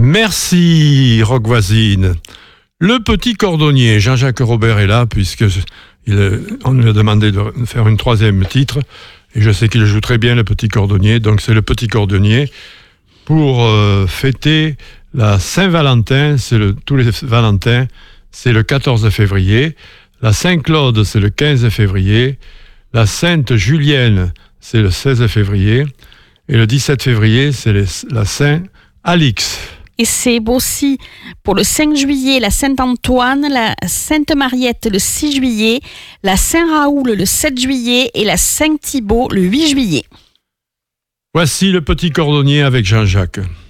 Merci, Rock Voisine. Le petit cordonnier, Jean-Jacques Robert est là, on lui a demandé de faire une troisième titre, et je sais qu'il joue très bien le petit cordonnier, donc c'est le petit cordonnier pour fêter la Saint-Valentin, tous les Valentins, c'est le 14 février, la Saint-Claude, c'est le 15 février, la Sainte Julienne, c'est le 16 février, et le 17 février, c'est la Saint-Alix. Et c'est aussi pour le 5 juillet, la Sainte-Antoine, la Sainte-Mariette le 6 juillet, la Saint-Raoul le 7 juillet et la Saint-Thibault le 8 juillet. Voici le petit cordonnier avec Jean-Jacques.